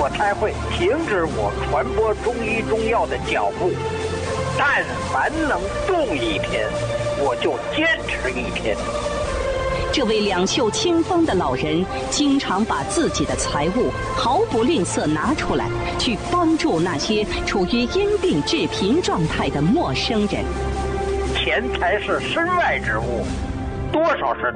我才会停止我传播中医中药的脚步。但凡能动一天，我就坚持一天。 这位两袖清风的老人，经常把自己的财物毫不吝啬拿出来，去帮助那些处于因病致贫状态的陌生人。 钱财是身外之物，多少是